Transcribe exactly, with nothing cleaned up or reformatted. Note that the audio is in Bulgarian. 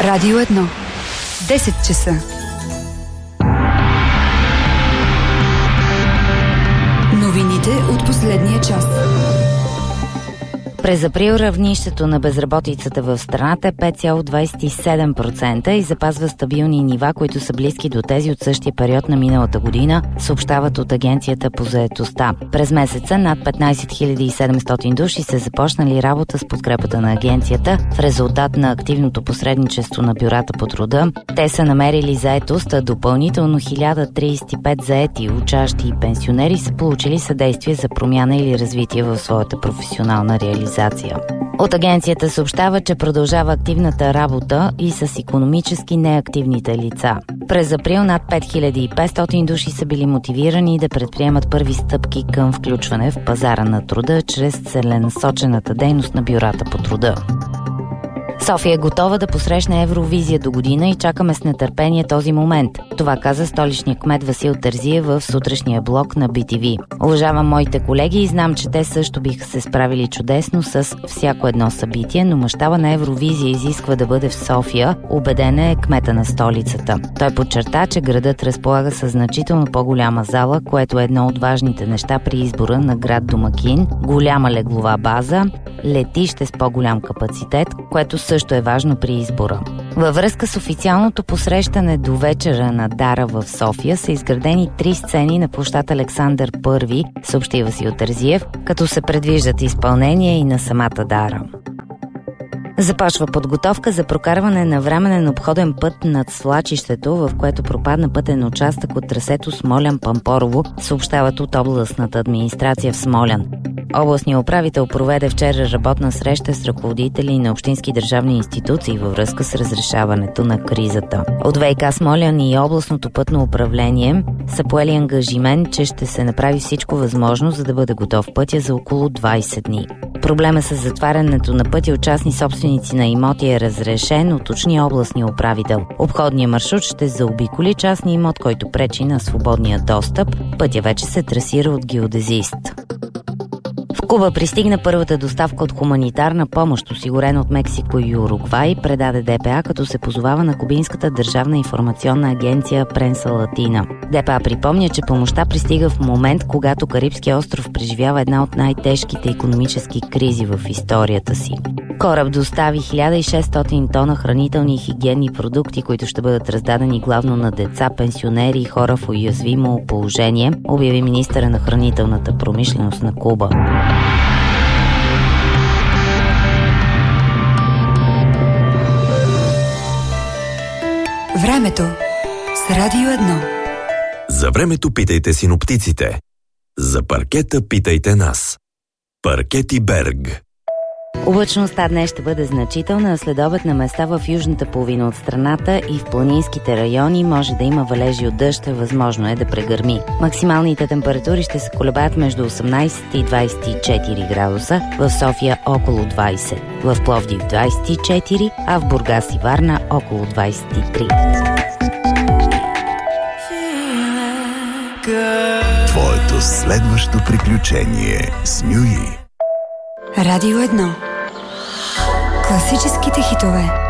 Радио едно. десет часа. Новините от последния час. През април равнището на безработицата в страната е пет цяло двадесет и седем процента и запазва стабилни нива, които са близки до тези от същия период на миналата година, съобщават от Агенцията по заетостта. През месеца над петнадесет хиляди и седемстотин души са започнали работа с подкрепата на агенцията в резултат на активното посредничество на бюрата по труда. Те са намерили заетост, а допълнително хиляда тридесет и пет заети, учащи и пенсионери са получили съдействие за промяна или развитие в своята професионална реализация. От агенцията съобщава, че продължава активната работа и с икономически неактивните лица. През април над пет хиляди и петстотин души са били мотивирани да предприемат първи стъпки към включване в пазара на труда чрез целенасочената дейност на бюрата по труда. София е готова да посрещне Евровизия до година и чакаме с нетърпение този момент. Това каза столичният кмет Васил Терзиев в сутрешния блок на Би Ти Ви. Уважавам моите колеги и знам, че те също биха се справили чудесно с всяко едно събитие, но мащаба на Евровизия изисква да бъде в София, убеден е кмета на столицата. Той подчерта, че градът разполага със значително по-голяма зала, което е едно от важните неща при избора на град домакин, голяма леглова база, летище с по-голям капацитет, което също е важно при избора. Във връзка с официалното посрещане до вечера на Дара в София са изградени три сцени на площад Александър Първи, съобщи Васил Терзиев, като се предвиждат изпълнение и на самата Дара. Започва подготовка за прокарване на временен обходен път над свлачището, в което пропадна пътен участък от трасето Смолян-Пампорово, съобщават от областната администрация в Смолян. Областният управител проведе вчера работна среща с ръководители на общински държавни институции във връзка с разрешаването на кризата. От ВиК Смолян и областното пътно управление са поели ангажимент, че ще се направи всичко възможно, за да бъде готов пътя за около двадесет дни. Проблема с затварянето на пътя от частни собственици на имоти е разрешен, уточни областния управител. Обходният маршрут ще заобиколи частния имот, който пречи на свободния достъп. Пътя вече се трасира от геодезист. В Куба пристигна първата доставка от хуманитарна помощ, осигурена от Мексико и Уругвай, предаде Д П А, като се позовава на кубинската държавна информационна агенция Пренса Латина. Д П А припомня, че помощта пристига в момент, когато Карибския остров преживява една от най-тежките икономически кризи в историята си. Кораб достави хиляда и шестстотин тона хранителни и хигиенни продукти, които ще бъдат раздадени главно на деца, пенсионери и хора в уязвимо положение, обяви министъра на хранителната промишленост на Куба. Времето с Радио едно. За времето питайте синоптиците. За паркета питайте нас. Паркети Берг. Облачността днес ще бъде значителна, а следобед на места в южната половина от страната и в планинските райони може да има валежи от дъжд, възможно е да прегърми. Максималните температури ще се колебаят между осемнадесет и двадесет и четири градуса, в София около двадесет, в Пловдив двадесет и четири, а в Бургас и Варна около двадесет и три. Твоето следващо приключение с Нюи. Радио едно. Класическите хитове